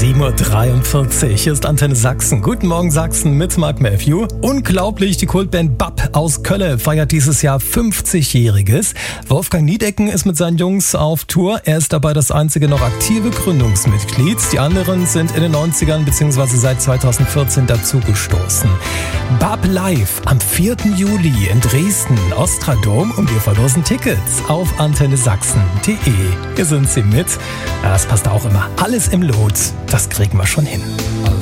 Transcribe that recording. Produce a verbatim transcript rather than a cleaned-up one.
sieben Uhr dreiundvierzig, hier ist Antenne Sachsen. Guten Morgen Sachsen mit Mark Matthew. Unglaublich, die Kultband B A P aus Kölle feiert dieses Jahr fünfzigjähriges. Wolfgang Niedecken ist mit seinen Jungs auf Tour. Er ist dabei das einzige noch aktive Gründungsmitglied. Die anderen sind in den neunzigern bzw. seit zweitausendvierzehn dazugestoßen. B A P live am vierten Juli in Dresden, Ostradom, und wir verlosen Tickets auf antenne sachsen punkt de. Hier sind sie mit. Ja, das passt auch immer. Alles im Lot. Das kriegen wir schon hin.